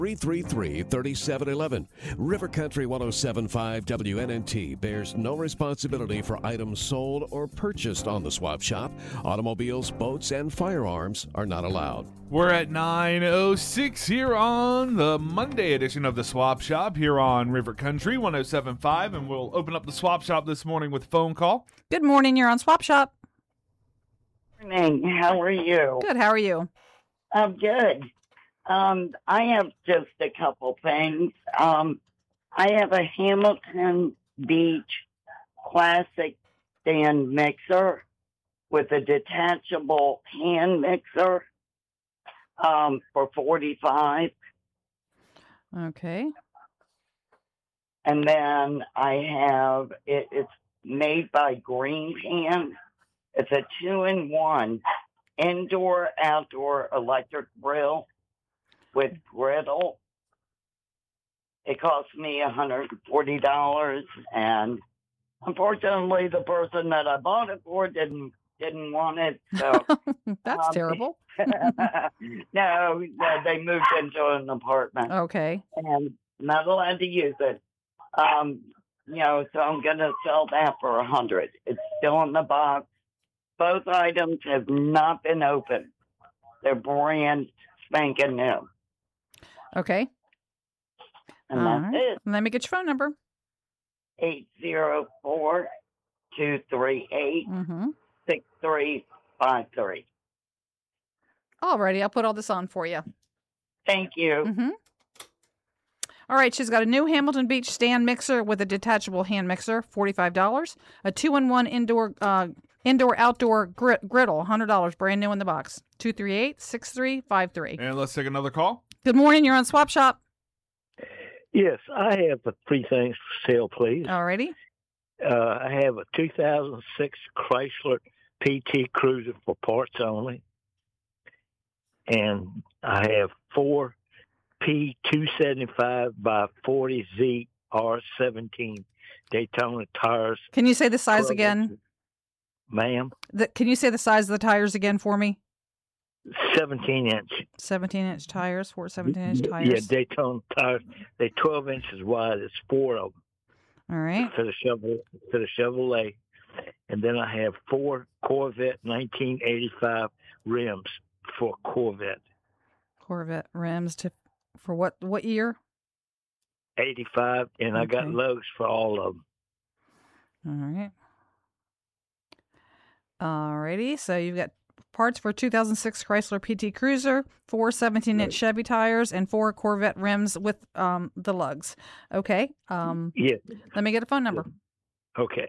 333-3711. River Country 107.5 WNNT bears no responsibility for items sold or purchased on the swap shop. Automobiles, boats, and firearms are not allowed. We're at 9:06 here on the Monday edition of the Swap Shop here on River Country 107.5, and we'll open up the Swap Shop this morning with a phone call. Good morning. You're on Swap Shop. Morning. How are you? Good. How are you? I'm good. I have just a couple things. I have a Hamilton Beach classic stand mixer with a detachable hand mixer for $45. Okay. And then I have it's made by Green Pan. It's a 2-in-1 indoor-outdoor electric grill with griddle. It cost me $140, and unfortunately, the person that I bought it for didn't want it. So that's terrible. No, they moved into an apartment. Okay. And not allowed to use it. So I'm gonna sell that for $100. It's still in the box. Both items have not been opened. They're brand spanking new. Okay. And that's it. Let me get your phone number. 804-238-6353. Alrighty, I'll put all this on for you. Thank you. All right, she's got a new Hamilton Beach stand mixer with a detachable hand mixer, $45. A 2-in-1 indoor-outdoor griddle, $100, brand new in the box. 238-6353. And let's take another call. Good morning. You're on Swap Shop. Yes, I have three things for sale, please. Alrighty. I have a 2006 Chrysler PT Cruiser for parts only. And I have 4 P275 by 40 ZR17 Daytona tires. Can you say the size again? Ma'am? Can you say the size of the tires again for me? 17-inch. 17-inch tires, 4 17-inch tires. Yeah, Daytona tires. They're 12 inches wide. It's 4 of them. All right. For the Chevrolet. And then I have 4 Corvette 1985 rims for Corvette. Corvette rims for what year? 85, and I got lows for all of them. All right. Alrighty, so you've got parts for 2006 Chrysler PT Cruiser, 4 17-inch Chevy tires, and 4 Corvette rims with the lugs. Okay. Yeah. Let me get a phone number. Okay,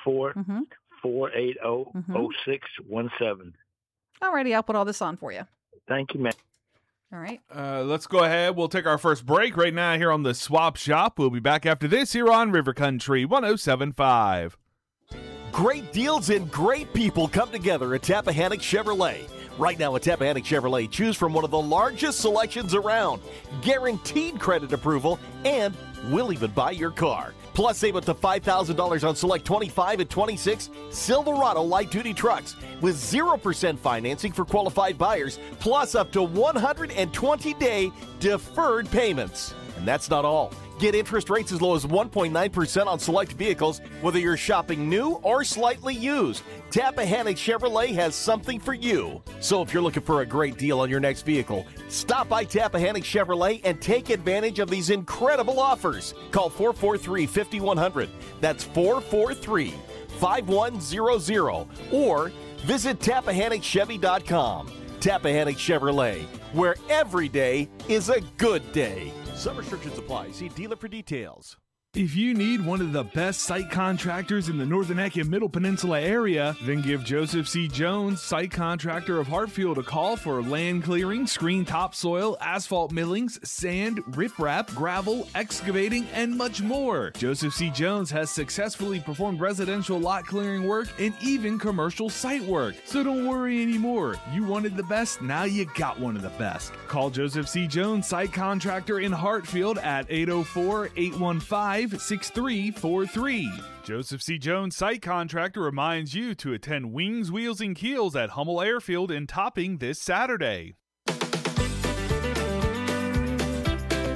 804-480-0617. Alrighty, I'll put all this on for you. Thank you, ma'am. All right. Let's go ahead. We'll take our first break right now here on the Swap Shop. We'll be back after this here on River Country 107.5. Great deals and great people come together at Tappahannock Chevrolet. Right now at Tappahannock Chevrolet, choose from one of the largest selections around, guaranteed credit approval, and we'll even buy your car. Plus, save up to $5,000 on select 25 and 26 Silverado light-duty trucks with 0% financing for qualified buyers, plus up to 120-day deferred payments. And that's not all. Get interest rates as low as 1.9% on select vehicles, whether you're shopping new or slightly used. Tappahannock Chevrolet has something for you. So if you're looking for a great deal on your next vehicle, stop by Tappahannock Chevrolet and take advantage of these incredible offers. Call 443-5100. That's 443-5100. Or visit TappahannockChevy.com. Tappahannock Chevrolet, where every day is a good day. Some restrictions apply. See dealer for details. If you need one of the best site contractors in the Northern Neck and Middle Peninsula area, then give Joseph C. Jones, site contractor of Hartfield, a call for land clearing, screen topsoil, asphalt millings, sand, riprap, gravel, excavating, and much more. Joseph C. Jones has successfully performed residential lot clearing work and even commercial site work. So don't worry anymore. You wanted the best, now you got one of the best. Call Joseph C. Jones, site contractor in Hartfield at 804-815-6343. Joseph C. Jones, site contractor, reminds you to attend Wings, Wheels, and Keels at Hummel Airfield in Topping this Saturday.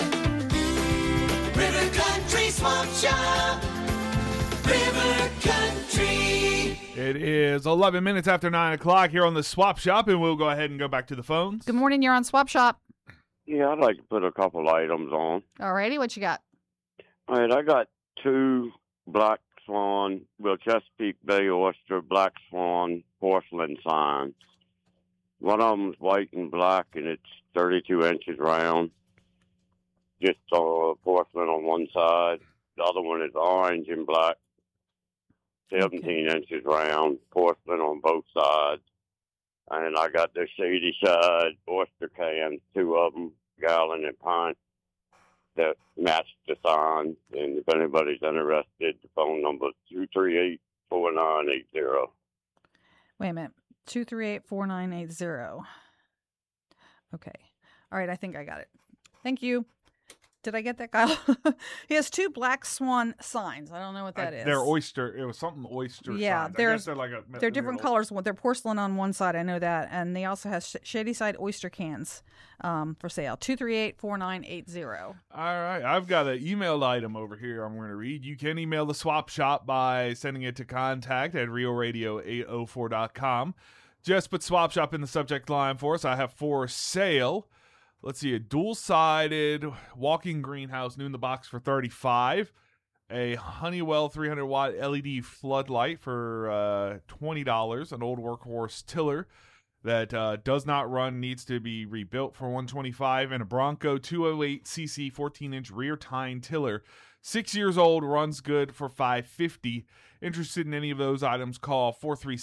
Shop, River Country. It is 11 minutes after 9 o'clock here on the Swap Shop, and we'll go ahead and go back to the phones. Good morning. You're on Swap Shop. Yeah, I'd like to put a couple items on. Alrighty, what you got? All right, I got 2 Black Swan, Chesapeake Bay Oyster Black Swan porcelain signs. One of them's white and black, and it's 32 inches round. Just porcelain on one side. The other one is orange and black, 17 inches round, porcelain on both sides. And I got the Shady Side oyster cans, 2 of them, gallon and pint, that match the sign. And if anybody's interested, the phone number is 238-4980. Wait a minute. 238-4980. Okay. All right, I think I got it. Thank you. Did I get that, Kyle? He has 2 Black Swan signs. I don't know what that is. They're oyster. It was something oyster. Yeah, signs. they're different colors. They're porcelain on one side. I know that, and they also have Shady Side oyster cans for sale. 238-4980. All right, I've got an emailed item over here. I'm going to read. You can email the Swap Shop by sending it to contact@RioRadio804.com. Just put Swap Shop in the subject line for us. I have for sale. Let's see, a dual-sided walking greenhouse, new in the box for $35. A Honeywell 300-watt LED floodlight for $20. An old workhorse tiller that does not run, needs to be rebuilt for $125. And a Bronco 208cc 14-inch rear tine tiller, 6 years old, runs good for $550. Interested in any of those items, call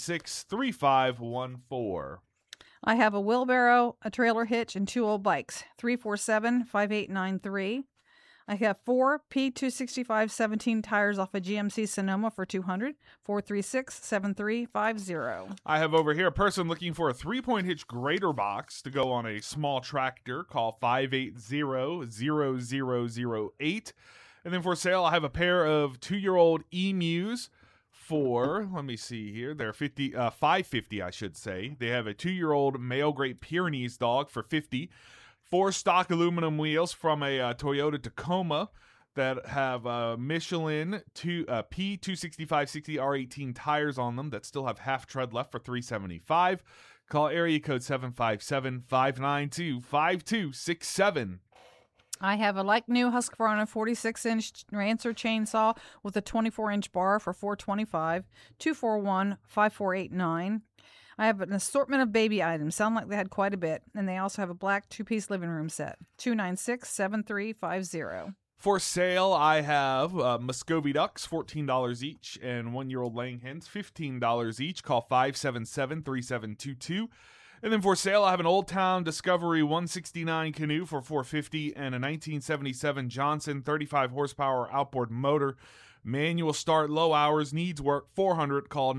436-3514. I have a wheelbarrow, a trailer hitch, and 2 old bikes. 347-5893. I have 4 P265-17 tires off a GMC Sonoma for $200. 436-7350. I have over here a person looking for a 3-point hitch grater box to go on a small tractor. Call 580-0008. And then for sale, I have a pair of 2-year-old emus. For, let me see here, they're $550, I should say. They have a 2-year-old male Great Pyrenees dog for $50. 4 stock aluminum wheels from a Toyota Tacoma that have Michelin P265-60 R18 tires on them that still have half tread left for $375. Call area code 757-592-5267. I have a like new Husqvarna 46-inch Rancer chainsaw with a 24-inch bar for $425. 241-5489. I have an assortment of baby items. Sound like they had quite a bit. And they also have a black 2-piece living room set. 296-7350. For sale, I have Muscovy ducks, $14 each, and 1-year-old laying hens, $15 each. Call 577-3722. And then for sale, I have an Old Town Discovery 169 canoe for $450 and a 1977 Johnson 35 horsepower outboard motor. Manual start, low hours, needs work, $400. Call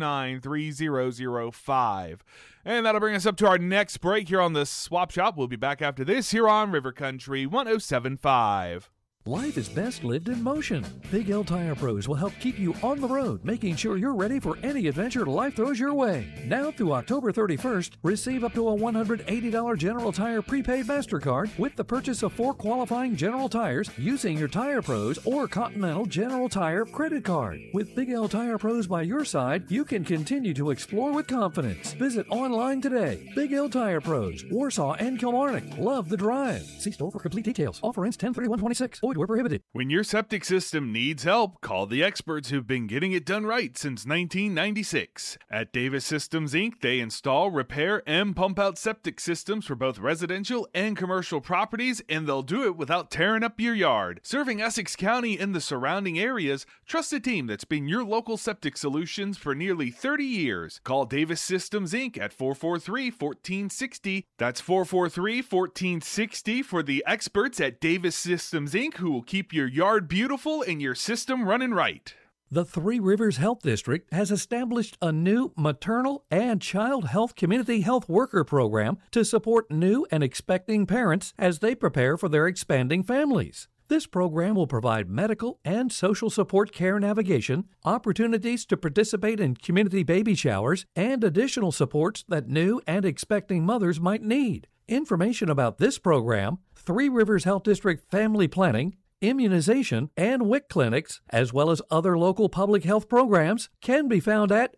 929-3005. And that'll bring us up to our next break here on the Swap Shop. We'll be back after this here on River Country 107.5. Life is best lived in motion. Big L Tire Pros will help keep you on the road, making sure you're ready for any adventure life throws your way. Now through October 31st, receive up to a $180 General Tire prepaid MasterCard with the purchase of 4 qualifying General Tires using your Tire Pros or Continental General Tire credit card. With Big L Tire Pros by your side, you can continue to explore with confidence. Visit online today. Big L Tire Pros, Warsaw and Kilmarnock. Love the drive. See store for complete details. Offer ends 10/31/26. Void where prohibited. When your septic system needs help, call the experts who've been getting it done right since 1996. At Davis Systems, Inc., they install, repair, and pump out septic systems for both residential and commercial properties, and they'll do it without tearing up your yard. Serving Essex County and the surrounding areas, trust a team that's been your local septic solutions for nearly 30 years. Call Davis Systems, Inc. at 443-1460. That's 443-1460 for the experts at Davis Systems, Inc., who will keep your yard beautiful and your system running right. The Three Rivers Health District has established a new maternal and child health community health worker program to support new and expecting parents as they prepare for their expanding families. This program will provide medical and social support care navigation, opportunities to participate in community baby showers, and additional supports that new and expecting mothers might need. Information about this program, Three Rivers Health District Family Planning, immunization, and WIC clinics, as well as other local public health programs, can be found at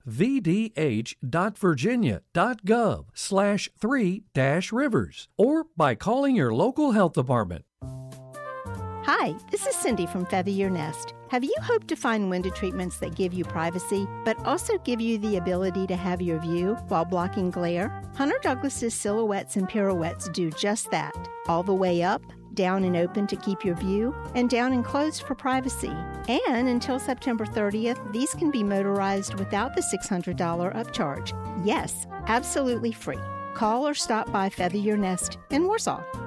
vdh.virginia.gov/3-rivers or by calling your local health department. Hi, this is Cindy from Feather Your Nest. Have you hoped to find window treatments that give you privacy, but also give you the ability to have your view while blocking glare? Hunter Douglas's Silhouettes and Pirouettes do just that. All the way up, down and open to keep your view, and down and closed for privacy. And until September 30th, these can be motorized without the $600 upcharge. Yes, absolutely free. Call or stop by Feather Your Nest in Warsaw.